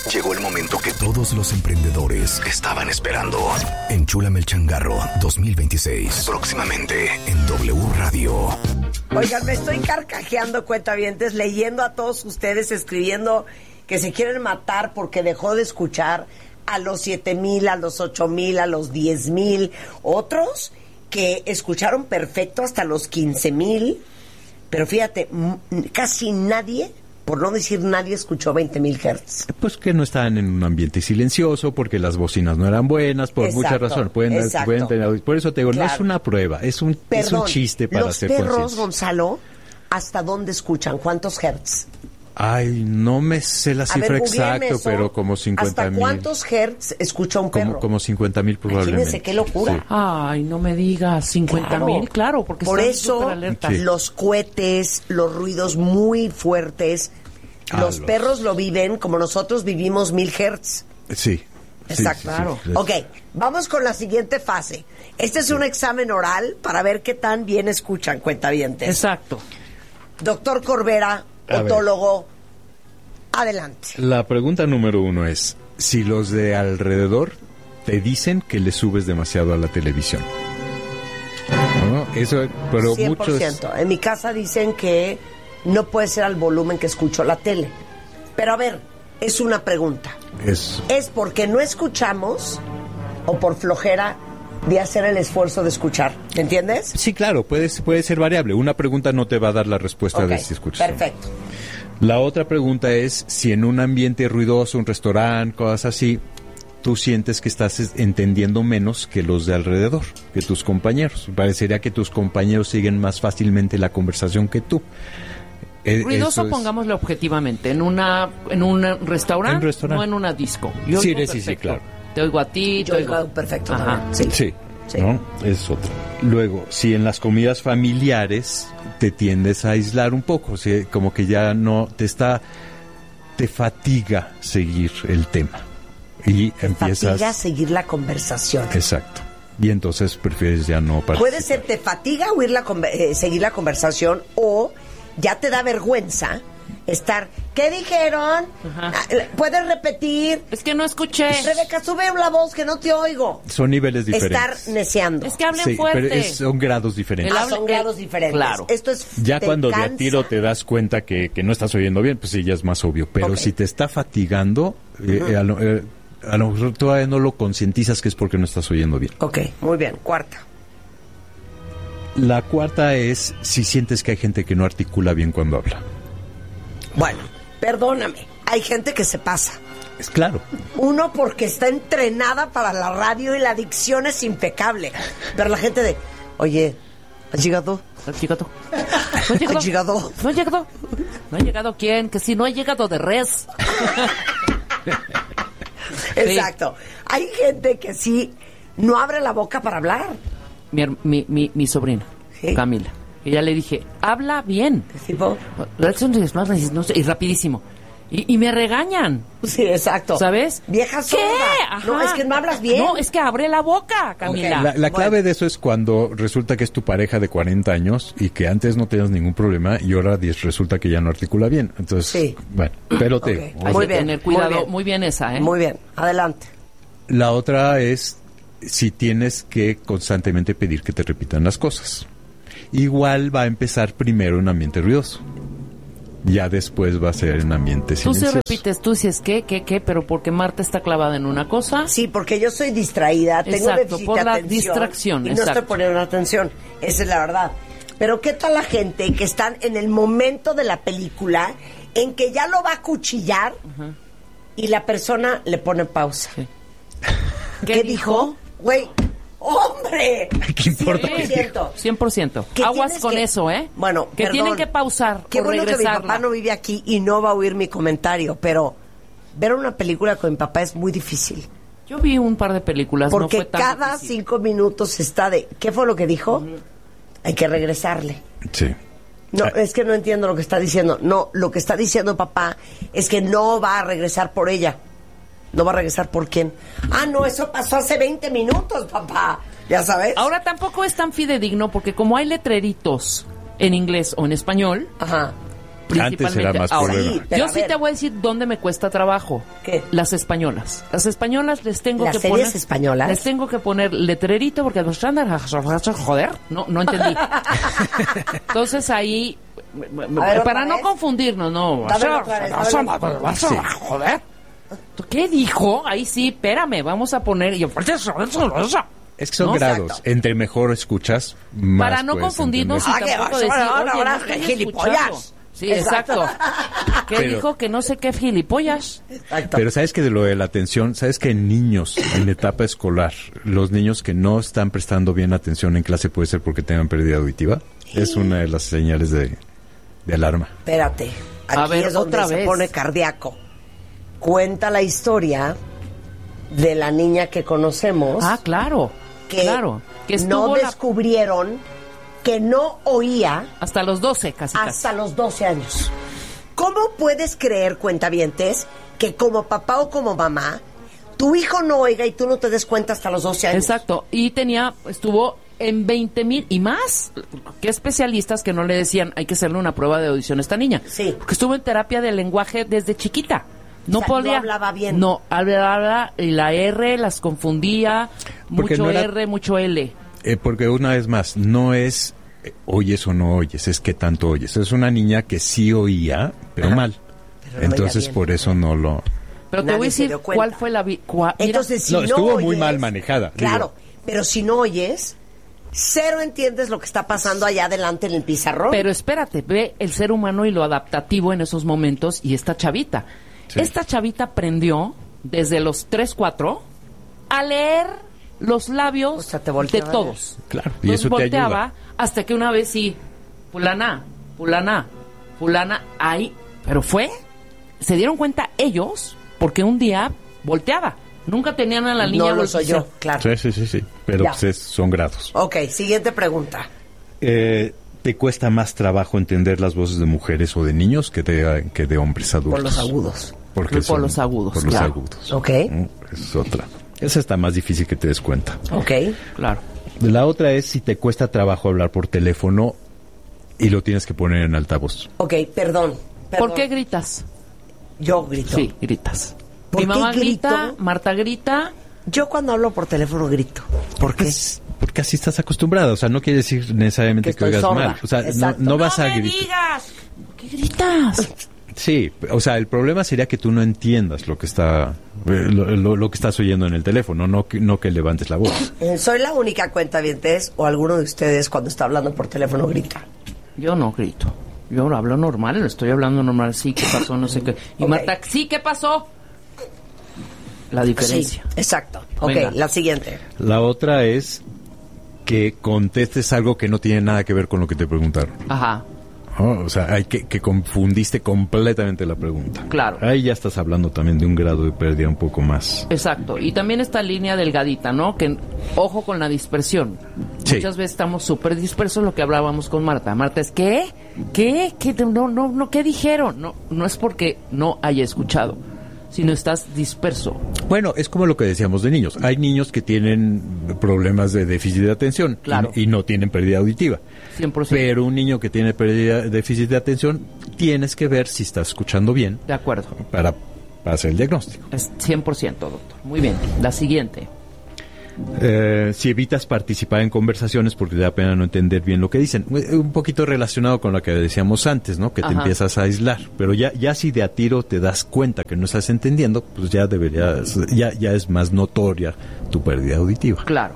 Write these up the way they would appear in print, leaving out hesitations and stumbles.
Llegó el momento que todos los emprendedores estaban esperando. Enchúlame el changarro 2026. Próximamente en W Radio. Oigan, me estoy carcajeando, cuentavientes, leyendo a todos ustedes, escribiendo que se quieren matar porque dejó de escuchar a los 7,000, a los 8,000, a los 10,000. Otros que escucharon perfecto hasta los 15,000. Pero fíjate, casi nadie, por no decir nadie, escuchó 20,000 hertz. Pues que no estaban en un ambiente silencioso, porque las bocinas no eran buenas, por muchas razones. Pueden tener, por eso te digo, claro, no es una prueba, es un chiste para hacer conciencia. Los perros, Gonzalo, ¿hasta dónde escuchan? ¿Cuántos hertz? Ay, no me sé la cifra exacta, pero como 50,000. ¿Hasta cuántos hertz escucha un perro? Como 50,000 probablemente. Imagínense qué locura. Sí. Ay, no me digas, 50,000, claro, porque por eso los cohetes, los ruidos muy fuertes, los perros lo viven como nosotros vivimos 1000 hertz. Sí. Exacto. Sí, claro. sí. Ok, vamos con la siguiente fase. Este es un examen oral para ver qué tan bien escuchan, cuentavientes. Exacto. Doctor Corbera, otólogo, adelante. La pregunta número 1 es, si los de alrededor te dicen que le subes demasiado a la televisión. ¿No? Eso, pero 100%. muchos... En mi casa dicen que no puede ser al volumen que escucho la tele. Pero a ver, es una pregunta. ¿Es porque no escuchamos o por flojera de hacer el esfuerzo de escuchar? ¿Me entiendes? Sí, claro, puede ser variable. Una pregunta no te va a dar la respuesta de si escuchas. Perfecto. La otra pregunta es si en un ambiente ruidoso, un restaurante, cosas así, tú sientes que estás entendiendo menos que los de alrededor, que tus compañeros. Parecería que tus compañeros siguen más fácilmente la conversación que tú. Ruidoso, pongámoslo objetivamente, en un restaurante, no en una disco. Yo sí, claro. Te oigo a ti, yo oigo perfecto. Sí. ¿No? Es otro. Luego, si en las comidas familiares te tiendes a aislar un poco, ¿sí? Como que ya no te fatiga seguir el tema y fatiga seguir la conversación. Exacto. Y entonces prefieres ya no participar. Puede ser te fatiga seguir la conversación, o ya te da vergüenza estar. ¿Qué dijeron? ¿Puedes repetir? Es que no escuché. Rebeca, sube la voz que no te oigo. Son niveles diferentes. Estar neciando. Es que hablen fuerte. Pero son grados diferentes. Son grados diferentes. Claro. Esto es ya cuando de a tiro te das cuenta que no estás oyendo bien, pues sí, ya es más obvio. Pero si te está fatigando, a lo mejor todavía no lo concientizas que es porque no estás oyendo bien. Ok, muy bien. Cuarta. La cuarta es si sientes que hay gente que no articula bien cuando habla. Bueno, perdóname, hay gente que se pasa. Es claro. Uno porque está entrenada para la radio y la dicción es impecable. Pero la gente de, oye, ¿has llegado? ¿Has llegado? ¿No has llegado? ¿Has llegado? ¿No ha llegado? ¿No ha llegado quién? Que si no ha llegado de res. Exacto. Hay gente que sí no abre la boca para hablar. Mi sobrina, Camila. Y ya le dije, habla bien. ¿Tipo? Y rapidísimo. Y me regañan. Sí, exacto. ¿Sabes? Vieja sorda. ¿Qué? No, es que no hablas bien. No, es que abre la boca, Camila. Okay. La clave de eso es cuando resulta que es tu pareja de 40 años y que antes no tenías ningún problema y ahora resulta que ya no articula bien. Entonces, bueno, pero muy bien, tener cuidado. Muy bien esa, ¿eh? Muy bien, adelante. La otra es si tienes que constantemente pedir que te repitan las cosas. Igual va a empezar primero en ambiente ruidoso. Ya después va a ser en ambiente silencioso. Tú se repites, tú dices ¿qué? Pero porque Marta está clavada en una cosa. Sí, porque yo soy distraída, tengo déficit por de la atención distracción. Y no estoy poniendo atención, esa es la verdad. Pero ¿qué tal la gente que están en el momento de la película en que ya lo va a cuchillar y la persona le pone pausa? Sí. ¿Qué dijo? Güey, ¡hombre! ¿Qué importa? 100%. Aguas con eso, ¿eh? Bueno, que tienen que pausar. Qué bueno que mi papá no vive aquí y no va a oír mi comentario, pero ver una película con mi papá es muy difícil. Yo vi un par de películas, porque no fue tan cada difícil. 5 minutos está de... ¿Qué fue lo que dijo? Hay que regresarle. Sí. No, es que no entiendo lo que está diciendo. No, lo que está diciendo papá es que no va a regresar por ella. ¿No va a regresar por quién? Ah, no, eso pasó hace 20 minutos, papá. Ya sabes. Ahora tampoco es tan fidedigno porque como hay letreritos en inglés o en español, Principalmente. Antes era más problema. Sí, yo sí te voy a decir dónde me cuesta trabajo. ¿Qué? Las españolas. Las españolas les tengo ¿Las que series poner... españolas? Les tengo que poner letrerito porque los joder, no entendí. Entonces ahí... ver, para no confundirnos, no. Sí. Joder. ¿Qué dijo? Ahí sí, espérame, vamos a poner... Es que son ¿no? grados. Exacto. Entre mejor escuchas, más Para no puedes confundirnos y entender. tampoco decir, oye, no estoy gilipollas. escuchando. Sí, exacto. ¿Qué Pero- dijo? Que no sé qué gilipollas. Exacto. Pero sabes que de lo de la atención, sabes que en niños, en etapa escolar, los niños que no están prestando bien atención en clase puede ser porque tengan pérdida auditiva. Es una de las señales de alarma. Espérate, aquí A ver, es donde otra se vez. pone cardíaco. Cuenta la historia de la niña que conocemos Ah, claro. que claro. Que no estuvo descubrieron que no oía hasta los 12, casi. hasta los 12 años. ¿Cómo puedes creer, cuentavientes, que como papá o como mamá, tu hijo no oiga y tú no te des cuenta hasta los 12 años? Exacto. Y estuvo en 20,000 y más. ¿Qué especialistas que no le decían hay que hacerle una prueba de audición a esta niña? Sí. Porque estuvo en terapia de lenguaje desde chiquita. No O sea, podía. no hablaba bien. No, hablaba y la R las confundía. Porque Mucho no era- R, mucho L. Porque una vez más, no es oyes o no oyes, es que tanto oyes. Es una niña que sí oía, pero mal. Pero no oía Entonces bien. por eso no lo... Pero te Nadie voy a se decir dio cuenta. cuál fue la... Mira, Entonces, si No, no, estuvo muy oyes, mal manejada, Claro, digo. pero si no oyes, cero entiendes lo que está pasando allá adelante en el pizarrón. pero espérate, ve el ser humano y lo adaptativo en esos momentos y esta chavita. Sí. Esta chavita aprendió desde los 3, 4 a leer los labios O sea, te de volteaba a todos. Claro, y Entonces eso te ayuda. volteaba hasta que una vez sí, fulana, ahí, pero se dieron cuenta ellos porque un día volteaba. Nunca tenían a la niña no lo soy yo, volteada. claro. Sí. Pero Ya. pues son grados. Ok, siguiente pregunta. ¿Te cuesta más trabajo entender las voces de mujeres o de niños que de hombres adultos? Por los agudos. Porque Por los agudos, Por los claro. agudos. Ok. Esa es otra. Esa está más difícil que te des cuenta. Ok. Claro. La otra es si te cuesta trabajo hablar por teléfono y lo tienes que poner en altavoz. Ok, perdón. ¿Por qué gritas? Yo grito. Sí, gritas. ¿Por Mi qué mamá grito? grita, Marta grita. Yo cuando hablo por teléfono grito. ¿Por qué? Porque así estás acostumbrada. O sea, no quiere decir necesariamente Que que estoy oigas sorda. mal. O sea, Exacto. no vas ¡No a me gritar. digas! ¿Por qué gritas? Sí, o sea, el problema sería que tú no entiendas lo que está lo que estás oyendo en el teléfono, no que levantes la voz. ¿Soy la única cuentavientes o alguno de ustedes cuando está hablando por teléfono grita? Yo no grito. Yo hablo normal, estoy hablando normal. Sí, ¿qué pasó? No sé qué. Y Ok. Marta, sí, ¿qué pasó? La diferencia. Sí, exacto. Ok, Venga. la siguiente. La otra es que contestes algo que no tiene nada que ver con lo que te preguntaron. Ajá. ¿No? O sea, hay que confundiste completamente la pregunta. Claro. Ahí ya estás hablando también de un grado de pérdida un poco más. Exacto. Y también esta línea delgadita, ¿no? Que ojo con la dispersión. Sí. Muchas veces estamos súper dispersos, lo que hablábamos con Marta. Marta es, ¿qué? No, ¿qué dijeron? No es porque no haya escuchado, sino estás disperso. Bueno, es como lo que decíamos de niños. Hay niños que tienen problemas de déficit de atención Claro. y no tienen pérdida auditiva. 100%. Pero un niño que tiene déficit de atención, tienes que ver si está escuchando bien De acuerdo. para hacer el diagnóstico. Es 100%, doctor. Muy bien. La siguiente. Si evitas participar en conversaciones porque te da pena no entender bien lo que dicen. Un poquito relacionado con lo que decíamos antes, ¿no? Que te Ajá. empiezas a aislar. Pero ya si de a tiro te das cuenta que no estás entendiendo, pues ya ya es más notoria tu pérdida auditiva. Claro.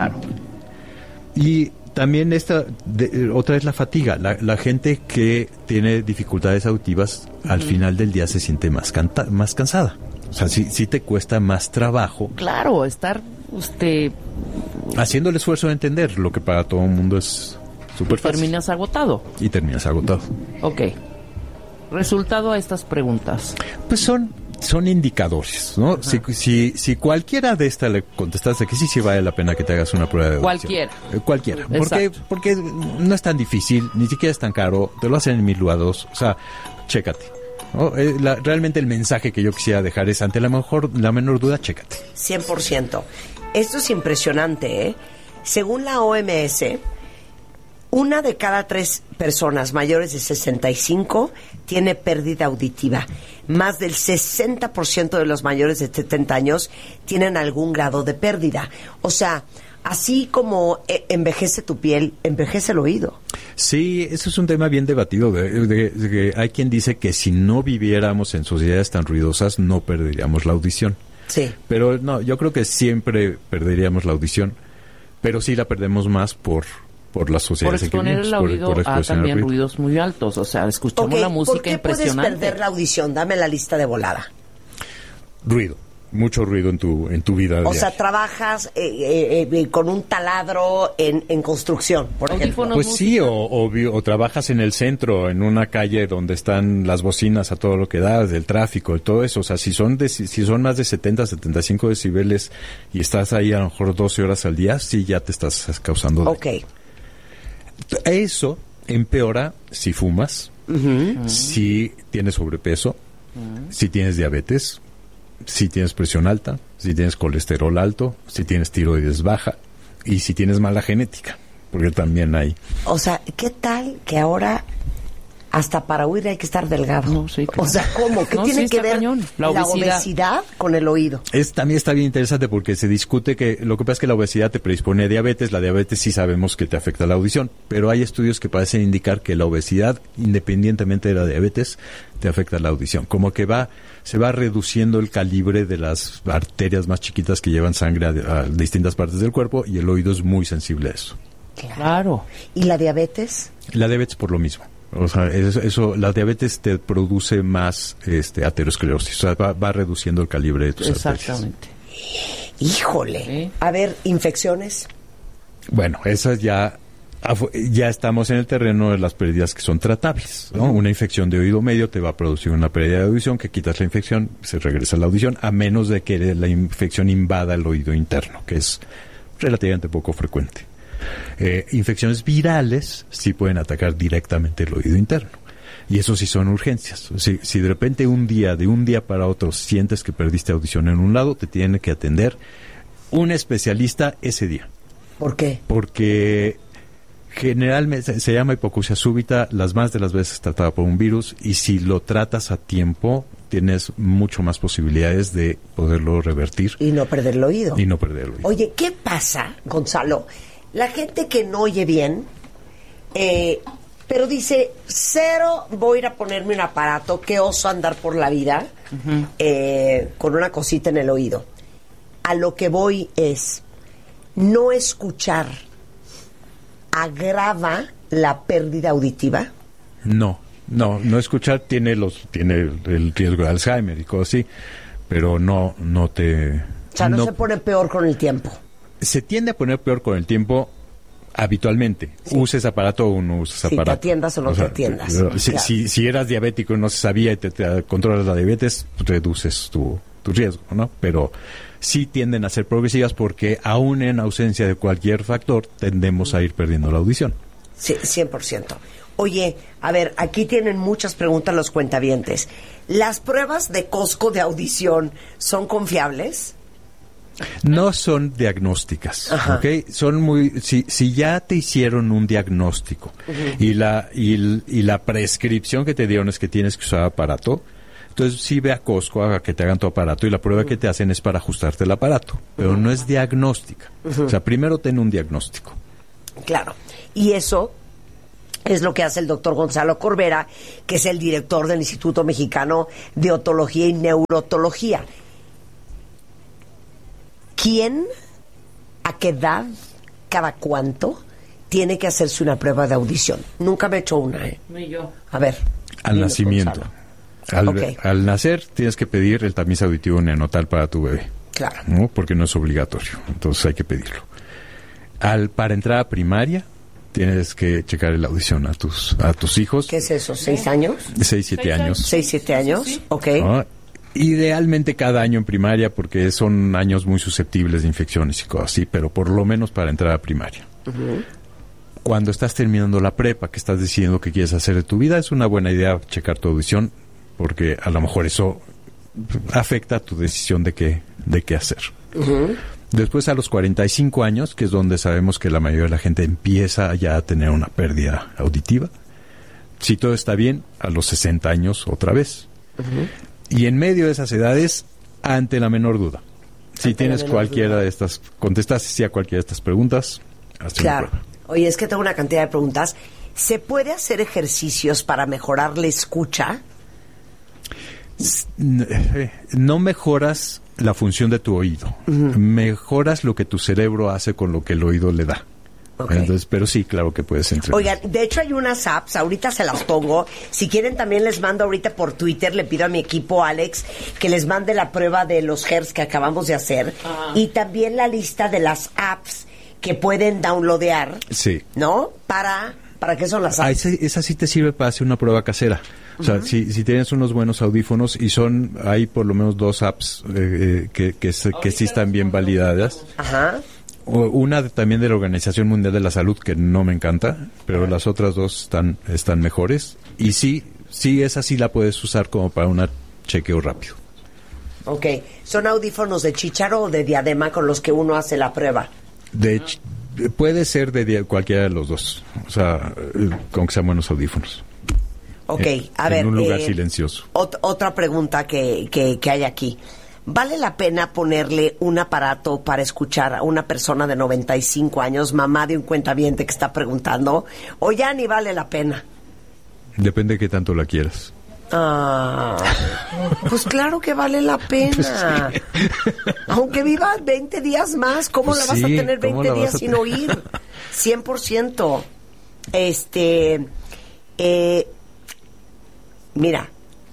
Y también otra es la fatiga. La gente que tiene dificultades auditivas al final del día se siente más cansada. O sea, sí te cuesta más trabajo Claro, estar haciendo el esfuerzo de entender lo que para todo el mundo es súper fácil. terminas agotado. Y terminas agotado. Ok. Resultado a estas preguntas. Pues son indicadores, ¿no? Si cualquiera de estas le contestaste que sí vale la pena que te hagas una prueba de audición. Cualquiera. Porque no es tan difícil, ni siquiera es tan caro, te lo hacen en 1000 lados, o sea, chécate. ¿No? Realmente el mensaje que yo quisiera dejar es, ante la menor duda, chécate. 100%. Esto es impresionante, ¿eh? Según la OMS, 1 de cada 3 personas mayores de 65 tiene pérdida auditiva. Más del 60% de los mayores de 70 años tienen algún grado de pérdida. O sea, así como envejece tu piel, envejece el oído. Sí, eso es un tema bien debatido. Hay quien dice que si no viviéramos en sociedades tan ruidosas, no perderíamos la audición. Sí. Pero no, yo creo que siempre perderíamos la audición, pero sí la perdemos más por las sociedades por exponer el oído a también ruidos muy altos. O sea, escuchamos la música impresionante. ¿Por qué puedes perder la audición? Dame la lista de volada. Ruido. Mucho ruido en tu vida diaria. O sea, trabajas con un taladro en construcción, por ejemplo. Pues sí, o trabajas en el centro, en una calle donde están las bocinas a todo lo que da, del tráfico, todo eso. O sea, si son más de 70, 75 decibeles y estás ahí a lo mejor 12 horas al día, sí ya te estás causando daño. Ok. Eso empeora si fumas, si tienes sobrepeso, si tienes diabetes, si tienes presión alta, si tienes colesterol alto, si tienes tiroides baja y si tienes mala genética, porque también hay. O sea, ¿qué tal que ahora hasta para oír hay que estar delgado? No, sí, claro. O sea, ¿cómo? ¿Qué tiene que ver la obesidad con el oído? También está bien interesante porque se discute que lo que pasa es que la obesidad te predispone a diabetes. La diabetes sí sabemos que te afecta la audición, pero hay estudios que parecen indicar que la obesidad, independientemente de la diabetes, te afecta la audición. Como que se va reduciendo el calibre de las arterias más chiquitas que llevan sangre a distintas partes del cuerpo y el oído es muy sensible a eso. Claro. ¿Y la diabetes? La diabetes por lo mismo. O sea, la diabetes te produce más aterosclerosis. O sea, va reduciendo el calibre de tus arterias. Exactamente. Híjole. A ver, ¿infecciones? Bueno, esas ya estamos en el terreno de las pérdidas que son tratables, ¿no? Una infección de oído medio te va a producir una pérdida de audición, que quitas la infección, se regresa la audición, a menos de que la infección invada el oído interno, que es relativamente poco frecuente. Infecciones virales sí pueden atacar directamente el oído interno. Y eso sí son urgencias. Si de repente de un día para otro sientes que perdiste audición en un lado, te tiene que atender un especialista ese día. ¿Por qué? Porque generalmente se llama hipoacusia súbita, las más de las veces tratada por un virus, y si lo tratas a tiempo, tienes mucho más posibilidades de poderlo revertir. Y no perder el oído. Oye, ¿qué pasa, Gonzalo? La gente que no oye bien, pero dice, cero voy a ir a ponerme un aparato, qué oso andar por la vida con una cosita en el oído. A lo que voy es, no escuchar agrava la pérdida auditiva. No escuchar tiene el riesgo de Alzheimer y cosas así, pero no te... O sea, no se pone peor con el tiempo. Se tiende a poner peor con el tiempo habitualmente. Sí. Uses aparato o no uses aparato. Te atiendas o no te atiendas. Claro. Si eras diabético y no se sabía y te controlas la diabetes, pues reduces tu riesgo, ¿no? Pero sí tienden a ser progresivas porque aún en ausencia de cualquier factor tendemos a ir perdiendo la audición. Sí, 100%. Oye, a ver, aquí tienen muchas preguntas los cuentavientes. ¿Las pruebas de Costco de audición son confiables? No son diagnósticas, ¿ok? Son si ya te hicieron un diagnóstico y la prescripción que te dieron es que tienes que usar aparato, entonces sí ve a Costco a que te hagan tu aparato y la prueba que te hacen es para ajustarte el aparato, pero no es diagnóstica. O sea, primero ten un diagnóstico. Claro, y eso es lo que hace el doctor Gonzalo Corbera, que es el director del Instituto Mexicano de Otología y Neurotología. ¿Quién, a qué edad, cada cuánto, tiene que hacerse una prueba de audición? Nunca me he hecho una, Ni yo. A ver. Al nacimiento. Al nacer tienes que pedir el tamiz auditivo neonatal para tu bebé. Claro. ¿No? Porque no es obligatorio. Entonces hay que pedirlo. Para entrar a primaria, tienes que checar la audición a tus hijos. ¿Qué es eso? ¿6 años? 6, 7 años. 6, 7 años. Sí. Ok. ¿No? Idealmente cada año en primaria porque son años muy susceptibles de infecciones y cosas así, pero por lo menos para entrar a primaria. Cuando estás terminando la prepa, que estás decidiendo qué quieres hacer de tu vida, es una buena idea checar tu audición porque a lo mejor eso afecta tu decisión de qué hacer. Después a los 45 años, que es donde sabemos que la mayoría de la gente empieza ya a tener una pérdida auditiva. Si todo está bien, a los 60 años otra vez. Y en medio de esas edades, ante la menor duda. Si tienes cualquiera de estas, contestas sí a cualquiera de estas preguntas, hazte una prueba. Oye, es que tengo una cantidad de preguntas. ¿Se puede hacer ejercicios para mejorar la escucha? No mejoras la función de tu oído. Mejoras lo que tu cerebro hace con lo que el oído le da. Okay. Entonces, pero sí, claro que puedes entrenar. Oigan, de hecho hay unas apps, ahorita se las pongo. Si quieren también les mando ahorita por Twitter, le pido a mi equipo, Alex, que les mande la prueba de los hertz que acabamos de hacer. Y también la lista de las apps que pueden downloadear. Sí. ¿No? ¿Para qué son las apps? Esa sí te sirve para hacer una prueba casera. O sea, si tienes unos buenos audífonos y hay por lo menos 2 apps que sí están bien validadas. Ajá. Una también de la Organización Mundial de la Salud, que no me encanta, pero las otras 2 están mejores. Y sí, esa sí la puedes usar como para un chequeo rápido. Ok. ¿Son audífonos de chícharo o de diadema con los que uno hace la prueba? Puede ser de cualquiera de los 2. O sea, con que sean buenos audífonos. Ok, a ver. En un lugar silencioso. Otra pregunta que hay aquí. ¿Vale la pena ponerle un aparato para escuchar a una persona de 95 años, mamá de un cuentaviente que está preguntando, o ya ni vale la pena? Depende de qué tanto la quieras. Pues claro que vale la pena. Pues sí. Aunque viva 20 días más, ¿cómo la vas a tener 20 días sin oír? 100%. Mira.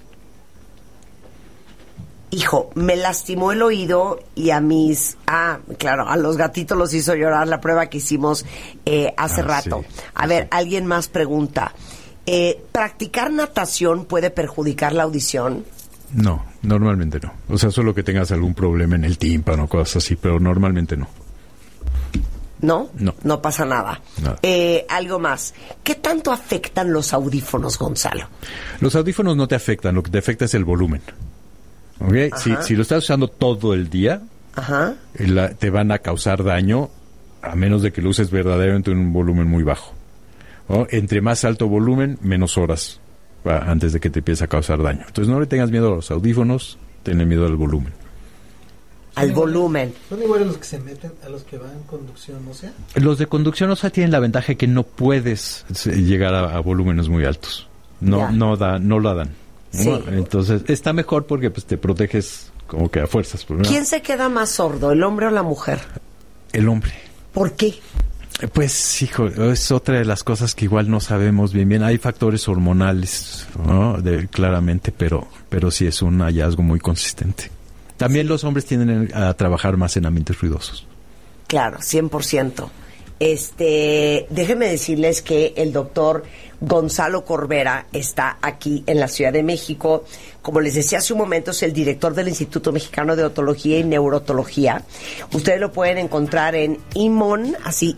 Hijo, me lastimó el oído y a los gatitos los hizo llorar la prueba que hicimos hace rato. Sí. A ver, alguien más pregunta. ¿Practicar natación puede perjudicar la audición? No, normalmente no. O sea, solo que tengas algún problema en el tímpano, cosas así, pero normalmente no. ¿No? No. No pasa nada. Algo más. ¿Qué tanto afectan los audífonos, Gonzalo? Los audífonos no te afectan, lo que te afecta es el volumen. ¿Okay? Si lo estás usando todo el día, te van a causar daño, a menos de que lo uses verdaderamente en un volumen muy bajo. Entre más alto volumen, menos horas antes de que te empiece a causar daño. Entonces no le tengas miedo a los audífonos, tenle miedo al volumen. Al volumen. ¿Son iguales los que se meten a los que van en conducción ósea? Los de conducción ósea tienen la ventaja que no puedes llegar a volúmenes muy altos. No la dan. Sí. Entonces está mejor porque pues te proteges como que a fuerzas. ¿No? ¿Quién se queda más sordo, el hombre o la mujer? El hombre. ¿Por qué? Pues, hijo, es otra de las cosas que igual no sabemos bien. Hay factores hormonales, ¿no? Claramente, pero sí es un hallazgo muy consistente. También los hombres tienden a trabajar más en ambientes ruidosos. Claro, 100%. Déjenme decirles que el doctor Gonzalo Corbera está aquí en la Ciudad de México. Como les decía hace un momento, es el director del Instituto Mexicano de Otología y Neurotología. Ustedes lo pueden encontrar en imon, así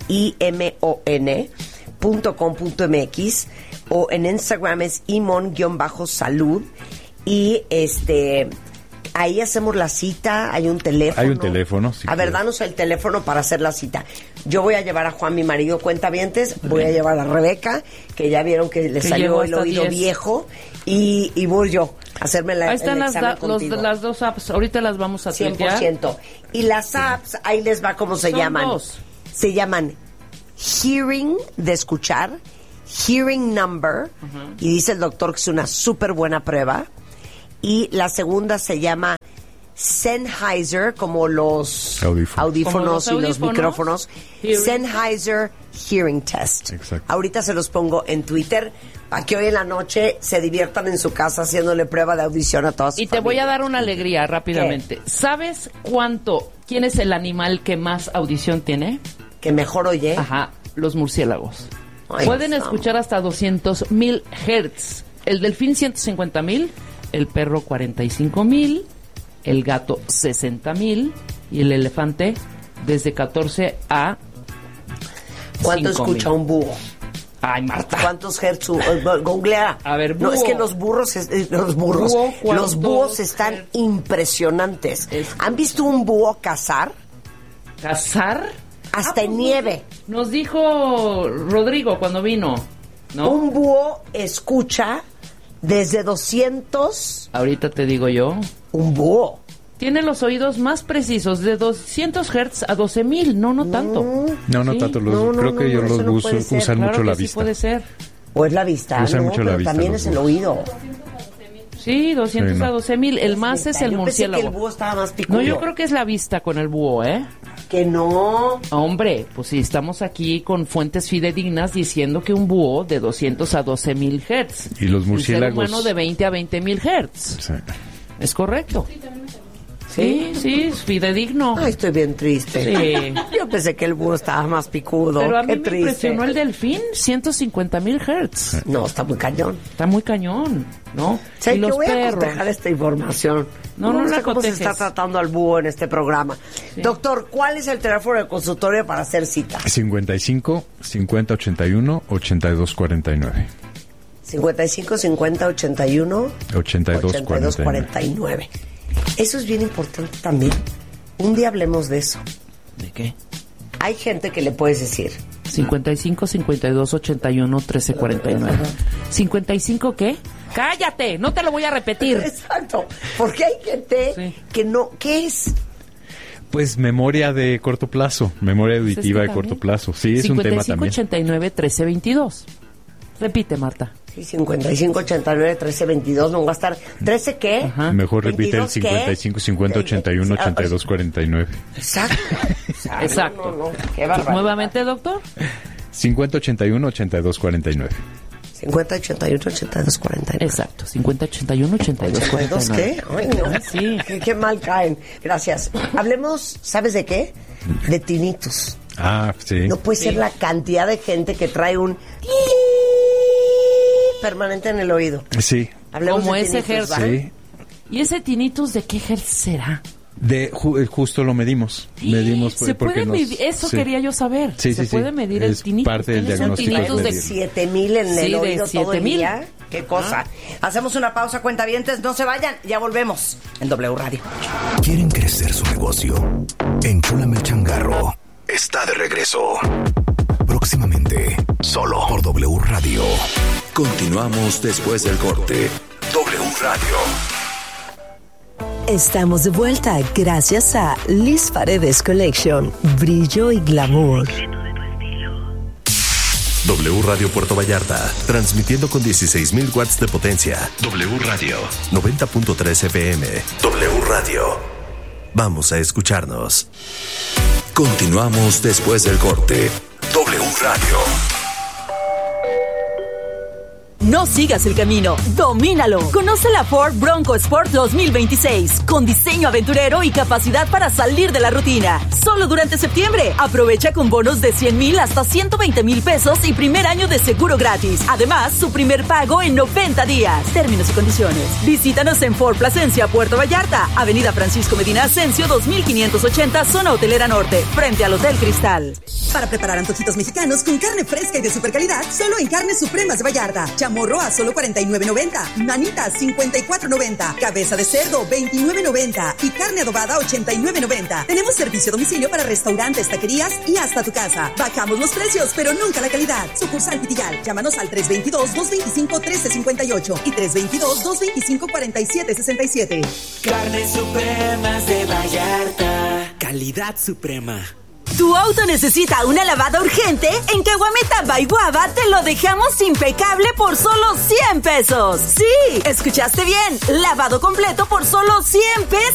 imon.com.mx, o en Instagram es imon_salud. Y ahí hacemos la cita, hay un teléfono. Hay un teléfono, sí. A ver, danos el teléfono para hacer la cita. Yo voy a llevar a Juan, mi marido, cuentavientes, voy a llevar a Rebeca, que ya vieron que le salió el oído viejo, y voy yo a hacerme ahí están el examen contigo. las 2 apps, ahorita las vamos a 100%. Y las apps, ahí les va cómo se llaman. 2. Se llaman Hearing, de escuchar, Hearing Number, y dice el doctor que es una súper buena prueba. Y la segunda se llama Sennheiser, como los audífonos y los micrófonos. Sennheiser Hearing Test. Exacto. Ahorita se los pongo en Twitter para que hoy en la noche se diviertan en su casa haciéndole prueba de audición a todas sus Y te voy a dar una alegría rápidamente. ¿Qué? ¿Sabes quién es el animal que más audición tiene? Que mejor oye. Ajá, los murciélagos. Ay, pueden escuchar hasta 200,000 hertz. El delfín 150,000, el perro 45,000, el gato 60,000 y el elefante desde 14 a ¿Cuánto 5,000. escucha un búho? Ay, Marta. ¿Cuántos hertz? Googlea. A ver, no, búho. es que los búhos están impresionantes. ¿Han visto un búho cazar? ¿Cazar? Hasta en nieve. Nos dijo Rodrigo cuando vino, ¿no? Un búho escucha desde 200... Ahorita te digo yo. Un búho. Tiene los oídos más precisos, de 200 Hz a 12,000, no tanto. No ¿Sí? tanto. Creo que ellos los búhos usan Claro mucho la que sí vista. puede ser. O es la vista, Usan no, mucho pero la vista también los es el búhos. oído. Sí, 200 Sí, no. a 12,000. El más es el Yo pensé murciélago. que el búho estaba más picudo. No, yo creo que es la vista con el búho, ¿eh? Que no. Hombre, pues sí, estamos aquí con fuentes fidedignas diciendo que un búho de 200 a 12,000 Hz. Y los murciélagos... El ser humano de 20 a 20,000 Hz. Sí. ¿Es correcto? Sí, es fidedigno. Ay, estoy bien triste. Sí. Yo pensé que el búho estaba más picudo. Pero a Qué mí me triste. impresionó el delfín, 150,000 Hz. No, está muy cañón. Está muy cañón, ¿no? O sea, y yo los voy a perros. cotejar esta información. No sé la cómo se cotejes. está tratando al búho en este programa. Sí. Doctor, ¿cuál es el teléfono de consultorio para hacer cita? 55 50 81 82 49. 55 50 81 82 49. Eso es bien importante también. Un día hablemos de eso. ¿De qué? Hay gente que le puedes decir 55 52 81 13 49. ¿55 qué? ¡Cállate! No te lo voy a repetir. exacto, porque hay gente Sí. que no, ¿qué es? Pues memoria de corto plazo, memoria Pues es auditiva que de corto también. plazo. Sí, es un tema 55 también. 89 13 22. Repite, Marta. Sí, 55 89 13 22, no voy a estar 13 qué? Ajá. Mejor repite el 22 qué? 55 50 81 82 49. Exacto. Exacto. No, qué barbaridad. Nuevamente, doctor. 50 81 82 49. 50 81 82 49. Exacto. 50 81 82 ¿82 49. qué? Ay, no. Sí. Qué mal caen. Gracias. Hablemos, ¿sabes de qué? De tinnitus. Ah, sí. No puede ser la cantidad de gente que trae un permanente en el oído. Sí. Hablemos Como de ese tinnitus, hertz. ¿va? Sí. ¿Y ese tinnitus de qué hertz será? Justo lo medimos. Medimos ¿Se porque puede nos- medir? Eso sí. quería yo saber. Sí, ¿Se sí, puede sí. medir el Es tinnitus? parte del ¿Tienes un diagnóstico tinnitus es De medir. 7,000 en Sí, el de oído todo el 7,000. día. Qué cosa. Hacemos una pausa, cuentavientes. No se vayan. Ya volvemos en W Radio. ¿Quieren crecer su negocio? Enchúlame el changarro. Está de regreso. Próximamente, solo por W Radio. Continuamos después del corte. W Radio. Estamos de vuelta gracias a Liz Paredes Collection, brillo y glamour. W Radio Puerto Vallarta, transmitiendo con 16,000 watts de potencia. W Radio. 90.3 FM. W Radio. Vamos a escucharnos. Continuamos después del corte. W Radio. No sigas el camino, domínalo. Conoce la Ford Bronco Sport 2026, con diseño aventurero y capacidad para salir de la rutina. Solo durante septiembre. Aprovecha con bonos de 100,000 hasta 120,000 pesos y primer año de seguro gratis. Además, su primer pago en 90 días. Términos y condiciones. Visítanos en Ford Plasencia, Puerto Vallarta, Avenida Francisco Medina Ascencio 2580, Zona Hotelera Norte, frente al Hotel Cristal. Para preparar antojitos mexicanos con carne fresca y de super calidad, solo en Carnes Supremas de Vallarta. Chamorro a solo $49.90, manitas $54.90, cabeza de cerdo $29.90 y carne adobada $89.90. Tenemos servicio a domicilio para restaurantes, taquerías y hasta tu casa. Bajamos los precios, pero nunca la calidad. Sucursal Pitillal. Llámanos al 322-225-1358 y 322-225-4767. Carnes Supremas de Vallarta. Calidad suprema. ¿Tu auto necesita una lavada urgente? En Caguameta by Guava te lo dejamos impecable por solo 100 pesos. Sí, escuchaste bien. Lavado completo por solo 100 pesos.